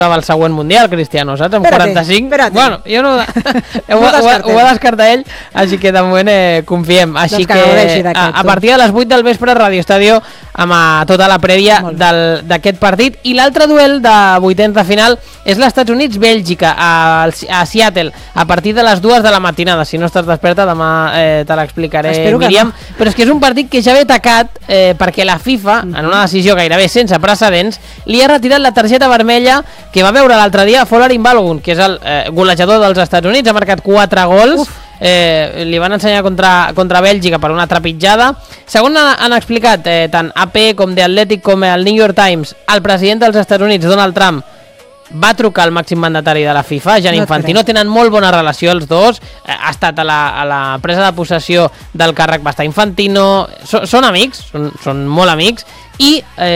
el següent mundial, Cristiano, saps? Amb 45. Espera't. Bueno, jo no... ho va descartar ell, així que de moment confiem. Així que a partir de les 8 del vespre, Radio Estadio, amb tota la prèvia d'aquest partit. I l'altre duel de vuitens de final és l'Estats Units-Bèlgica a Seattle, a partir de les 2 de la matinada. Si no estàs desperta, demà te l'explicaré, Míriam. No. Però és que és un partit que ja ve tacat perquè la FIFA, en una decisió gairebé sense precedents, li ha retirat la targeta vermella que va veure l'altre dia Folarin Balogun, que és el golejador dels Estats Units, ha marcat 4 gols. Li van ensenyar contra Bèlgica per una trepitjada. Segons han explicat tant AP com The Athletic com el New York Times, el president dels Estats Units, Donald Trump, va trucar al màxim mandatari de la FIFA, Gianni Infantino. Tenen molt bona relació els dos. Ha estat a la presa de possessió del càrrec, va estar Infantino. Són amics, són molt amics. I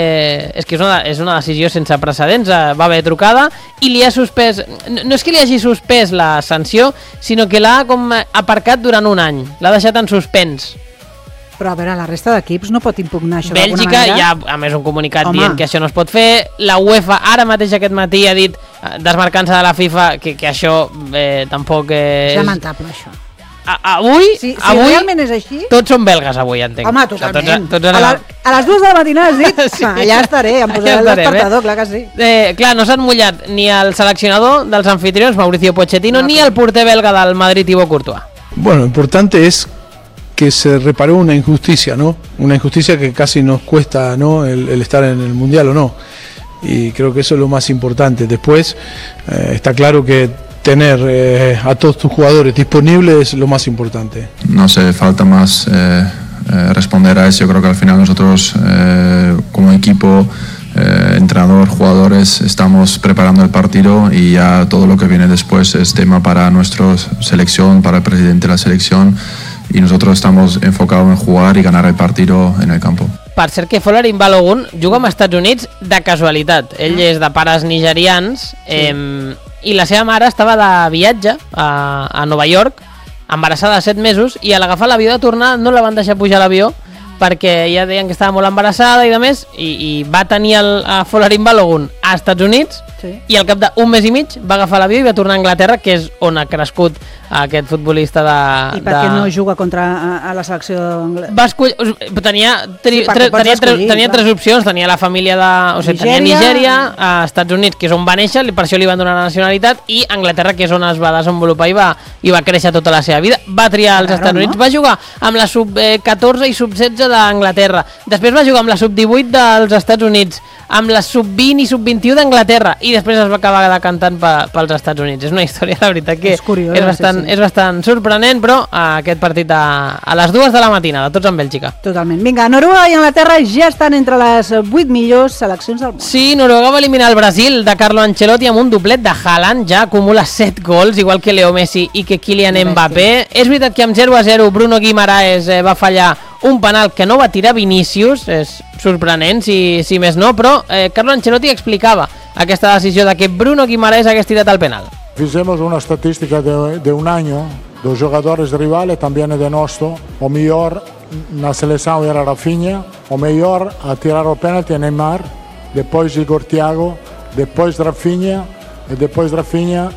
és que és una decisió sense precedents. Va haver trucada i li ha suspès, no és que li hagi suspès la sanció, sinó que l'ha com aparcat durant un any, l'ha deixat en suspens. Però a veure, la resta d'equips no pot impugnar això d'alguna manera? Bèlgica, ja a més un comunicat dient que això no es pot fer. La UEFA ara mateix aquest matí ha dit, desmarcant-se de la FIFA, que això tampoc és... És lamentable, això. Avui, si realment és així... Tots són belgues avui, entenc. Home, totalment. A les 2 de la matinada has dit, sí. Ja estaré, em posaré el despertador, clar que sí. Clar, no s'han mullat ni el seleccionador dels anfitrions, Mauricio Pochettino, ni el porter belga del Madrid, Thibaut Courtois. Bueno, lo importante es que se reparó una injusticia, ¿no? Una injusticia que casi nos cuesta, ¿no? el estar en el Mundial o no. Y creo que eso es lo más importante. Después, está claro que tener a todos tus jugadores disponibles es lo más importante. No hace falta más responder a eso. Yo creo que al final nosotros, como equipo, entrenador, jugadores, estamos preparando el partido y ya todo lo que viene después es tema para nuestra selección, para el presidente de la selección. Y nosotros estamos enfocados en jugar y ganar el partido en el campo. Per cert que Folarin Balogun juga als Estats Units de casualitat. Ell és de pares nigerians i la seva mare estava de viatge a Nova York, embarassada de 7 mesos, i a l'agafar l'avió de tornar no la van deixar pujar a l'avió perquè ja deien que estava molt embarassada i de més, i va tenir a Folarin Balogun als Estats Units i al cap d'un mes i mig va agafar l'avió i va tornar a Anglaterra, que és on ha crescut aquest futbolista I per què no juga a la selecció anglesa? Tenia 3 opcions. Tenia la família tenia Nigèria, a Estats Units, que és on va néixer, per això li van donar la nacionalitat, i Anglaterra, que és on es va desenvolupar i va créixer tota la seva vida. Va triar als Estats Units, va jugar amb la sub-14 i sub-16 d'Anglaterra, després va jugar amb la sub-18 dels Estats Units, amb la sub-20 i sub-21 d'Anglaterra, i després es va acabar decantant pels Estats Units. És una història, la veritat, que és bastant sorprenent, però aquest partit a les 2 de la matinada, tots en Bèlgica. Totalment. Vinga, Noruega i Anglaterra ja estan entre les 8 millors seleccions del món. Sí, Noruega va eliminar el Brasil de Carlo Ancelotti amb un doblet de Haaland, ja acumula 7 gols, igual que Leo Messi i que Kylian Mbappé. És veritat que amb 0-0 Bruno Guimaraes va fallar un penal que no va tirar Vinícius, és sorprenent, si més no, però Carlo Ancelotti explicava aquesta decisió de que Bruno Guimaraes hagués tirat el penal. Fizemos una estadística de un año, dos jugadores rivales, también de nuestro, o mejor na selección era Rafinha, o mejor a tirar el penalti Neymar, después Igor Thiago, después Rafinha, y después Rafinha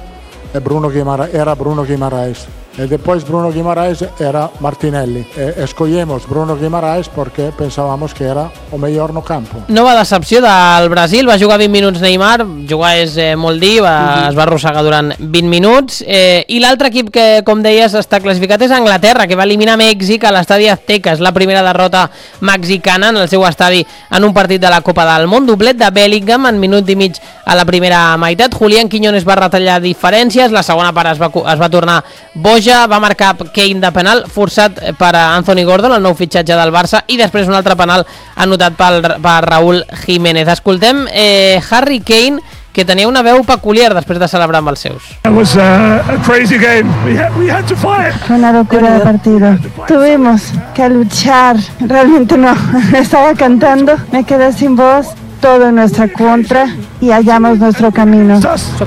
era Bruno Guimaraes. Y después Bruno Guimaraes era Martinelli. Escogimos Bruno Guimaraes porque pensábamos que era o mejor no campo. Nova decepció del Brasil, va jugar 20 minuts Neymar, jugar és molt dir, es va arrossegar durant 20 minuts, i l'altre equip que, com deies, està classificat és Anglaterra, que va eliminar Mèxic a l'estadi Azteca. És la primera derrota mexicana en el seu estadi en un partit de la Copa del Món. Doblet de Bellingham en minut i mig a la primera meitat. Julián Quiñones va retallar diferències, la segona part es va tornar boja, va marcar Kane de penal forçat per Anthony Gordon, el nou fitxatge del Barça, i després un altre penal anotat per Raúl Jiménez. Escoltem Harry Kane, que tenia una veu peculiar després de celebrar amb els seus. It was a crazy game. We had to fight. Una locura de partido. Tuvimos que luchar. Realmente no. Estaba cantando, me quedé sin voz. Todo en nuestra contra y hallamos nuestro camino.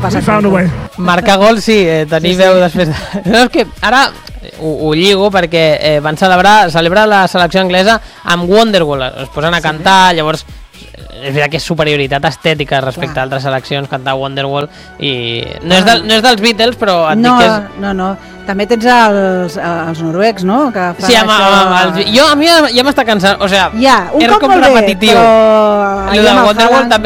Marcar gol, sí, tenir veu després No, és que ara ho lligo perquè van celebrar la selecció anglesa amb Wonderwall, es posen a cantar, llavors és veritat que és superioritat estètica respecte a altres seleccions, cantar Wonderwall, i no és dels Beatles, però et dic que és... No. També tens els noruecs, no? Que fan a mi ja m'està cansant, o sigui, un era cop com molt repetitiu. bé, però... El de Wonderwall també